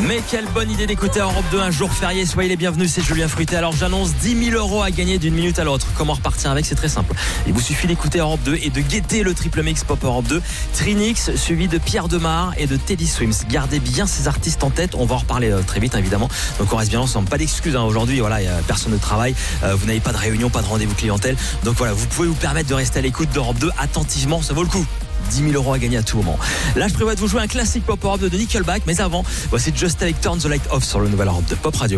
Mais quelle bonne idée d'écouter Europe 2 un jour férié. Soyez les bienvenus, c'est Julien Fruité. Alors j'annonce 10 000 € à gagner d'une minute à l'autre. Comment repartir avec? C'est très simple. Il vous suffit d'écouter Europe 2 et de guetter le triple mix Pop Europe 2. Trinix suivi de Pierre Demar et de Teddy Swims. Gardez bien ces artistes en tête. On va en reparler très vite évidemment. Donc on reste bien ensemble. Pas d'excuses aujourd'hui. Voilà, il y a personne de travail. Vous n'avez pas de réunion, pas de rendez-vous clientèle. Donc voilà, vous pouvez vous permettre de rester à l'écoute d'Europe 2 attentivement. Ça vaut le coup. 10 000 € à gagner à tout moment. Là, je prévois de vous jouer un classique Pop Europe 2 de Nickelback. Mais avant, voici Just Take Turn the Light Off sur le nouvel Europe 2 Pop Radio.